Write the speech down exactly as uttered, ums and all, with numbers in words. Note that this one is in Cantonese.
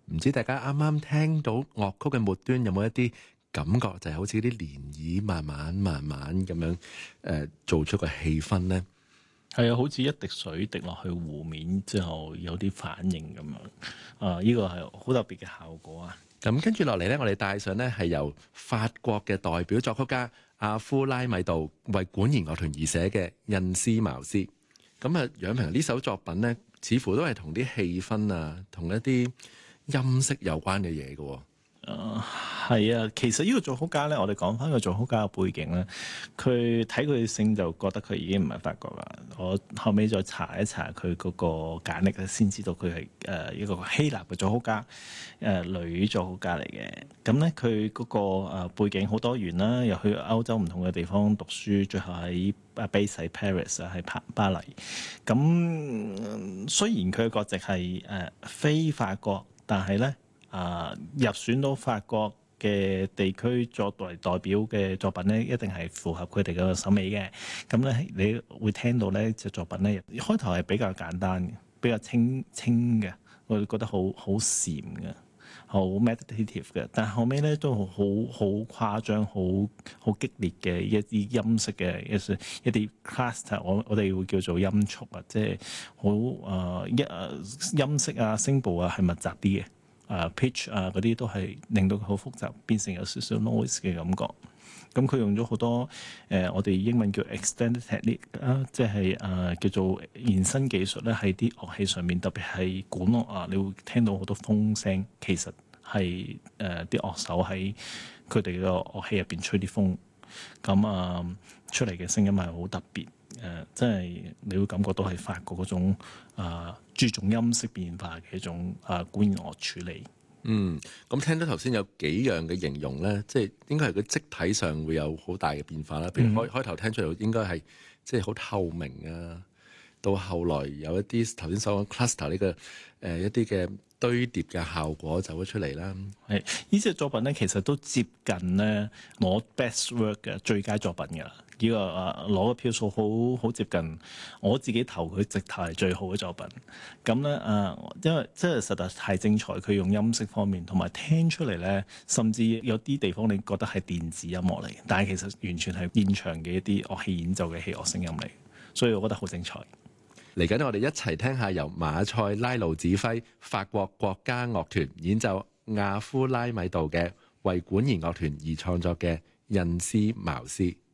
唔知大家啱啱聽到樂曲嘅末端有冇一啲感覺，就係好似啲漣漪慢慢慢慢咁樣誒、呃、做出個氣氛呢？ 係啊，好似一滴水滴落去湖面之後有啲反應咁樣啊！呢個係好特別嘅效果啊！ 咁跟住落嚟呢，我哋帶上呢係由法國嘅代表作曲家阿夫拉米杜為管弦樂團而寫嘅《印斯茅斯》。咁啊，楊平呢首作品呢，似乎都係同啲氣氛啊，同一啲音色有關嘅嘢嘅。 誒係啊，其實呢個作曲家咧，我哋講翻個作曲家嘅背景咧，佢睇佢姓就覺得佢已經唔係法國啦。我後尾再查一查佢嗰個簡歷咧，先知道佢係誒一個希臘嘅作曲家，誒、呃、女作曲家嚟嘅。咁咧佢嗰個誒背景好多元啦，又去歐洲唔同嘅地方讀書，最後喺啊 base 喺 Paris 啊，喺巴巴黎。咁雖然佢嘅國籍係誒非法國，但係咧。啊！入選到法國嘅地區作為代表嘅作品咧，一定係符合佢哋嘅審美嘅。咁咧，你會聽到咧隻作品咧，開頭係比較簡單嘅，比較清清嘅，我覺得好好禪嘅，好 meditative 嘅。但係後尾咧都好好誇張、好好激烈嘅一啲音色嘅一一啲 cluster，我我哋會叫做音速啊，即係好誒一誒音色啊、聲部啊係密集啲嘅。啊、uh, pitch 啊嗰啲都係令到佢好複雜，變成有少少 noise 嘅感覺。咁佢用咗好多誒、呃，我哋英文叫 extended technique 啊，即係誒叫做延伸技術咧，喺啲樂器上面，特別係管樂啊，你會聽到好多風聲，其實係誒啲樂手喺佢哋嘅樂器入邊吹啲風，咁啊、呃、出嚟嘅聲音係好特別。誒、呃，即係你會感覺到係法國嗰種啊、呃、注重音色變化嘅一種啊、呃、管弦樂處理。 嗯，咁聽到頭先有幾樣嘅形容咧，即係應該係個積體上會有好大嘅變化啦。譬如開、嗯、開頭聽出嚟應該係即係好透明啊，到後來有一啲頭先所講 cluster 呢、這個誒、呃、一啲嘅堆疊嘅效果走咗出嚟啦。 係呢隻作品咧，其實都接近咧攞 best work 嘅最佳作品㗎啦。呢、這個啊攞嘅票數好好接近，我自己投佢直頭係最好嘅作品。咁咧啊，因為即係實在太精彩，佢用音色方面同埋聽出嚟咧，甚至有啲地方你覺得係電子音樂嚟，但係其實完全係現場嘅一啲樂器演奏嘅器樂聲音嚟，所以我覺得好精彩。 嚟緊我哋一齊聽下由馬塞拉魯指揮法國國家樂團演奏阿夫拉米杜嘅為管弦樂團而創作嘅《印斯茅斯》。